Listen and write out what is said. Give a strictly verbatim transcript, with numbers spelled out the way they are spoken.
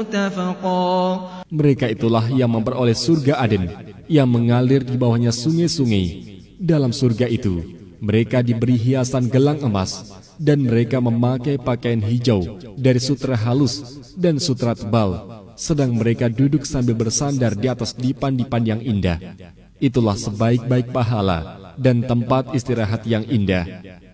مرتفقا. Mereka itulah yang memperoleh surga Aden, yang mengalir di bawahnya sungai-sungai. Dalam surga itu, mereka diberi hiasan gelang emas, dan mereka memakai pakaian hijau dari sutra halus dan sutra tebal, sedang mereka duduk sambil bersandar di atas dipan-dipan yang indah. Itulah sebaik-baik pahala dan tempat istirahat yang indah.